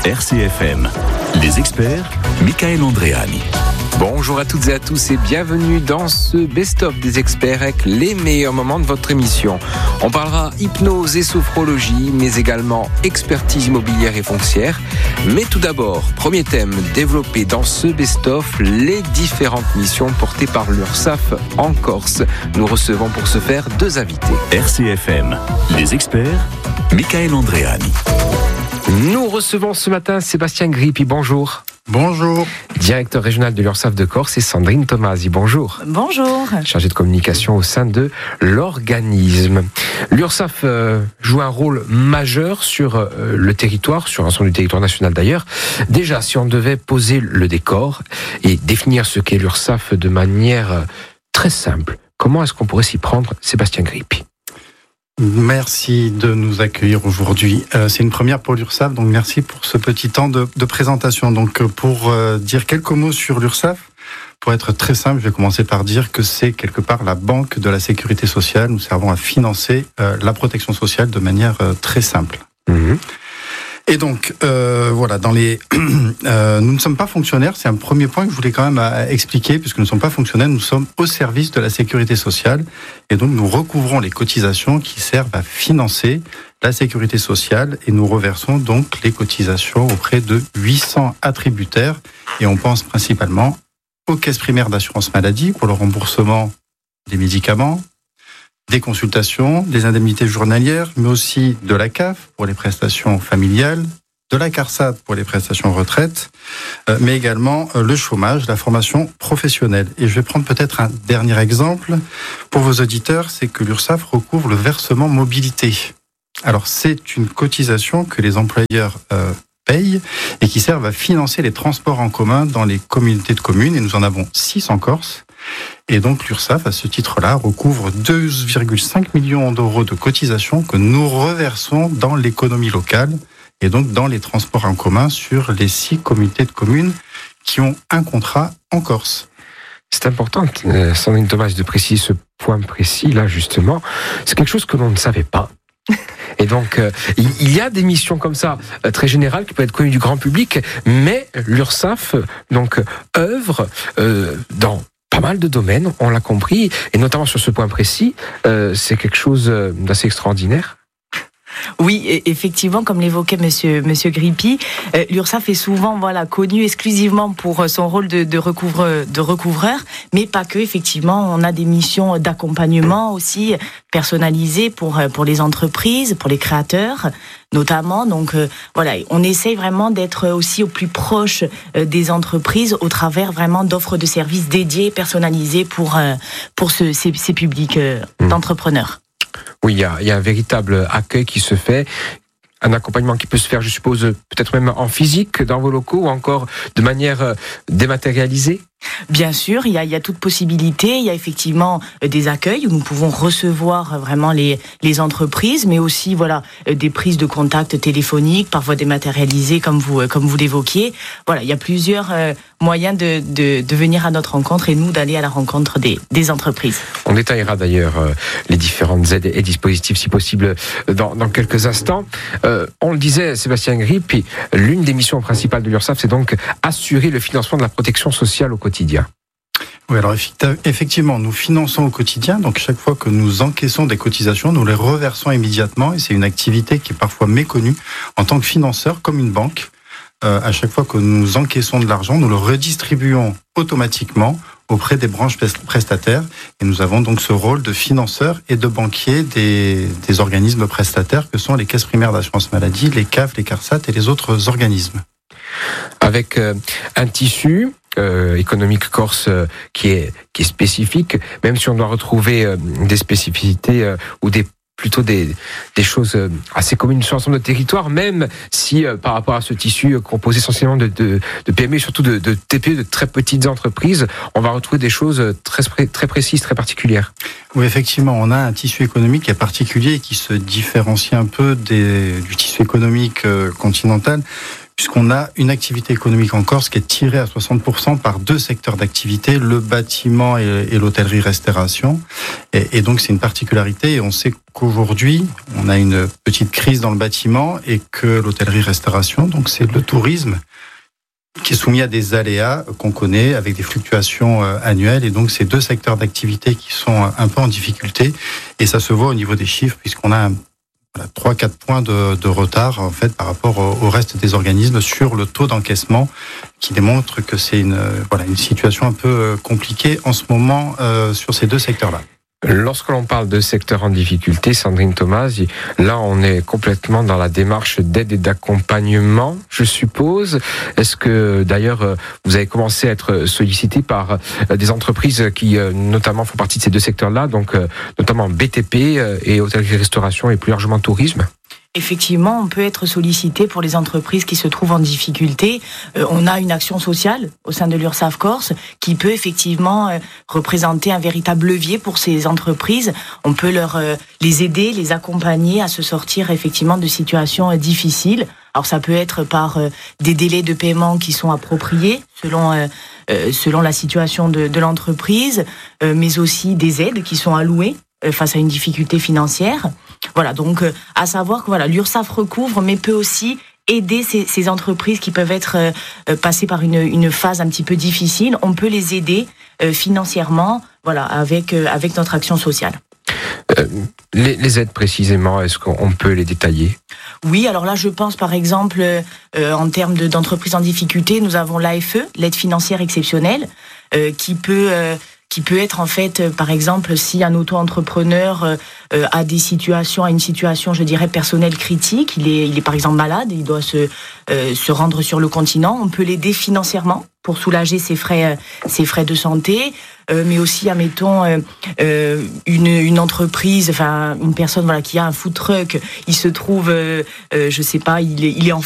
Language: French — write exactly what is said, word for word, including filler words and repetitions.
R C F M, les experts, Michael Andréani. Bonjour à toutes et à tous et bienvenue dans ce best-of des experts avec les meilleurs moments de votre émission. On parlera hypnose et sophrologie, mais également expertise immobilière et foncière. Mais tout d'abord, premier thème développé dans ce best-of, les différentes missions portées par l'URSSAF en Corse. Nous recevons pour ce faire deux invités. R C F M, les experts, Michael Andréani. Nous recevons ce matin Sébastien Grippi, bonjour. Bonjour. Directeur régional de l'URSSAF de Corse et Sandrine Tomasi, bonjour. Bonjour. Chargée de communication au sein de l'organisme. L'URSSAF euh, joue un rôle majeur sur euh, le territoire, sur l'ensemble du territoire national d'ailleurs. Déjà, si on devait poser le décor et définir ce qu'est l'URSSAF de manière euh, très simple, comment est-ce qu'on pourrait s'y prendre, Sébastien Grippi ? Merci de nous accueillir aujourd'hui. Euh, c'est une première pour l'URSSAF, donc merci pour ce petit temps de, de présentation. Donc pour euh, dire quelques mots sur l'URSSAF, pour être très simple, je vais commencer par dire que c'est quelque part la banque de la sécurité sociale. Nous servons à financer euh, la protection sociale de manière euh, très simple. Mmh. Et donc, euh, voilà, dans les, euh, nous ne sommes pas fonctionnaires. C'est un premier point que je voulais quand même expliquer, puisque nous ne sommes pas fonctionnaires. Nous sommes au service de la sécurité sociale, et donc nous recouvrons les cotisations qui servent à financer la sécurité sociale, et nous reversons donc les cotisations auprès de huit cents attributaires, et on pense principalement aux caisses primaires d'assurance maladie pour le remboursement des médicaments, des consultations, des indemnités journalières, mais aussi de la C A F pour les prestations familiales, de la CARSAT pour les prestations retraite, euh, mais également euh, le chômage, la formation professionnelle. Et je vais prendre peut-être un dernier exemple pour vos auditeurs, c'est que l'URSSAF recouvre le versement mobilité. Alors c'est une cotisation que les employeurs euh, payent et qui servent à financer les transports en commun dans les communautés de communes, et nous en avons six en Corse. Et donc l'URSSAF, à ce titre-là, recouvre deux virgule cinq millions d'euros de cotisations que nous reversons dans l'économie locale et donc dans les transports en commun sur les six communautés de communes qui ont un contrat en Corse. C'est important, euh, Sandrine Tomasi, de préciser ce point précis, là, justement. C'est quelque chose que l'on ne savait pas. Et donc, euh, il y a des missions comme ça, euh, très générales, qui peuvent être connues du grand public, mais l'URSSAF, donc, œuvre euh, dans pas mal de domaines, on l'a compris, et notamment sur ce point précis, euh, c'est quelque chose d'assez extraordinaire. Oui, effectivement, comme l'évoquait Monsieur Monsieur Grippi, euh, l'URSSAF est souvent voilà connu exclusivement pour son rôle de, de recouvre de recouvreur, mais pas que. Effectivement, on a des missions d'accompagnement aussi personnalisées pour pour les entreprises, pour les créateurs, notamment. Donc euh, voilà, on essaye vraiment d'être aussi au plus proche euh, des entreprises au travers vraiment d'offres de services dédiées, personnalisées pour euh, pour ce, ces, ces publics euh, mmh. d'entrepreneurs. Oui, il y a, il y a un véritable accueil qui se fait, un accompagnement qui peut se faire, je suppose, peut-être même en physique, dans vos locaux, ou encore de manière dématérialisée. Bien sûr, il y a, il y a toute possibilité. Il y a effectivement des accueils où nous pouvons recevoir vraiment les, les entreprises, mais aussi voilà des prises de contact téléphoniques, parfois dématérialisées, comme vous comme vous l'évoquiez. Voilà, il y a plusieurs euh, moyens de, de de venir à notre rencontre et nous d'aller à la rencontre des des entreprises. On détaillera d'ailleurs euh, les différentes aides et dispositifs, si possible, dans dans quelques instants. Euh, on le disait, Sébastien Grippi, l'une des missions principales de l'URSSAF, c'est donc assurer le financement de la protection sociale au quotidien. Oui, alors effectivement, nous finançons au quotidien, donc chaque fois que nous encaissons des cotisations, nous les reversons immédiatement, et c'est une activité qui est parfois méconnue en tant que financeur, comme une banque. Euh, à chaque fois que nous encaissons de l'argent, nous le redistribuons automatiquement auprès des branches prestataires, et nous avons donc ce rôle de financeur et de banquier des, des organismes prestataires que sont les caisses primaires d'assurance maladie, les C A F, les CARSAT et les autres organismes. Avec euh, un tissu euh, économique corse euh, qui est qui est spécifique, même si on doit retrouver euh, des spécificités euh, ou des plutôt des des choses euh, assez communes sur l'ensemble de notre territoire, même si euh, par rapport à ce tissu euh, composé essentiellement de, de de P M E et surtout de, de T P E, de très petites entreprises, on va retrouver des choses très très précises, très particulières. Oui, effectivement, on a un tissu économique qui est particulier et qui se différencie un peu des, du tissu économique euh, continental, puisqu'on a une activité économique en Corse qui est tirée à soixante pour cent par deux secteurs d'activité, le bâtiment et, et l'hôtellerie-restauration. Et, et donc c'est une particularité, et on sait qu'aujourd'hui, on a une petite crise dans le bâtiment et que l'hôtellerie-restauration, donc c'est le tourisme, qui est soumis à des aléas qu'on connaît avec des fluctuations annuelles, et donc c'est deux secteurs d'activité qui sont un peu en difficulté, et ça se voit au niveau des chiffres puisqu'on a voilà, trois à quatre points de, de retard en fait par rapport au, au reste des organismes sur le taux d'encaissement, qui démontre que c'est une voilà une situation un peu compliquée en ce moment euh, sur ces deux secteurs-là. Lorsque l'on parle de secteurs en difficulté, Sandrine Thomas, là on est complètement dans la démarche d'aide et d'accompagnement, je suppose. Est-ce que d'ailleurs vous avez commencé à être sollicité par des entreprises qui notamment font partie de ces deux secteurs-là, donc notamment B T P et hôtellerie-restauration et plus largement tourisme ? Effectivement, on peut être sollicité pour les entreprises qui se trouvent en difficulté. Euh, on a une action sociale au sein de l'URSSAF Corse qui peut effectivement euh, représenter un véritable levier pour ces entreprises. On peut leur euh, les aider, les accompagner à se sortir effectivement de situations euh, difficiles. Alors ça peut être par euh, des délais de paiement qui sont appropriés selon euh, euh, selon la situation de, de l'entreprise, euh, mais aussi des aides qui sont allouées euh, face à une difficulté financière. Voilà, donc euh, à savoir que voilà, l'URSSAF recouvre, mais peut aussi aider ces, ces entreprises qui peuvent être euh, passées par une, une phase un petit peu difficile. On peut les aider euh, financièrement, voilà, avec euh, avec notre action sociale. Euh, les, les aides précisément, est-ce qu'on peut les détailler ? Oui, alors là, je pense par exemple, euh, en termes de, d'entreprises en difficulté, nous avons l'A F E, l'aide financière exceptionnelle, euh, qui peut euh, qui peut être en fait, euh, par exemple, si un auto-entrepreneur euh, euh, a des situations, a une situation, je dirais, personnelle critique, il est, il est par exemple malade, il doit se, euh, se rendre sur le continent, on peut l'aider financièrement pour soulager ses frais, euh, ses frais de santé, euh, mais aussi, admettons, euh, euh, une, une entreprise, enfin, une personne voilà, qui a un food truck, il se trouve, euh, euh, je sais pas, il est, il est en